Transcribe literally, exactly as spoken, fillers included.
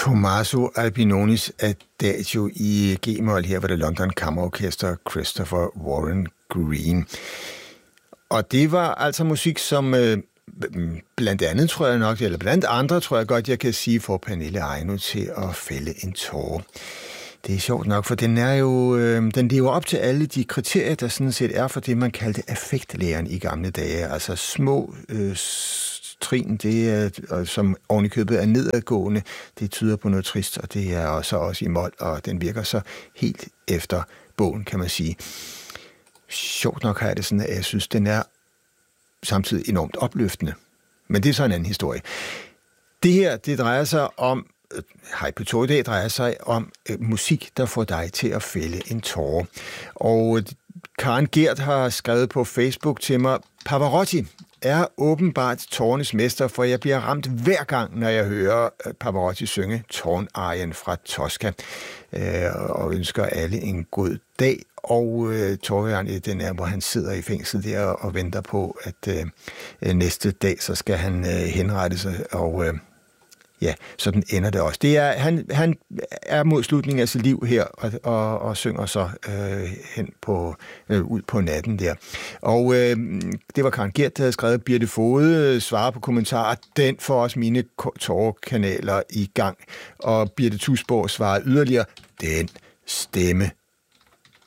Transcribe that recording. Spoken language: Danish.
Tommaso Albinonis Adagio i G-mol. Her var det London Kammerorkester Christopher Warren Green. Og det var altså musik, som øh, blandt andet, tror jeg nok, eller blandt andre, tror jeg godt, jeg kan sige, for Pernille Eino til at fælde en tåre. Det er sjovt nok, for den er jo, øh, den lever op til alle de kriterier, der sådan set er for det, man kaldte affektlæren i gamle dage. Altså små øh, trin, det er, som ovenikøbet er nedadgående, det tyder på noget trist, og det er også, også i mol, og den virker så helt efter bogen, kan man sige. Sjovt nok har jeg det sådan, at jeg synes, den er samtidig enormt opløftende. Men det er så en anden historie. Det her, det drejer sig om, Hej på tog i dag, drejer sig om øh, musik, der får dig til at fælde en tåre. Og Karen Gert har skrevet på Facebook til mig, Pavarotti er åbenbart tårnes mester, for jeg bliver ramt hver gang, når jeg hører Pavarotti synge tårnarien fra Tosca, øh, og ønsker alle en god dag. Og øh, tårnarien, den er, hvor han sidder i fængsel der og venter på, at øh, næste dag, så skal han øh, henrette sig, og øh, ja, sådan ender det også. Det er, han, han er mod slutningen af sit liv her, og, og, og synger så øh, hen på, øh, ud på natten der. Og øh, det var Karen Gert, der havde skrevet, Birte Fode svarer på kommentarer, den får også mine tårekanaler i gang. Og Birte Tusborg svarer yderligere, den stemme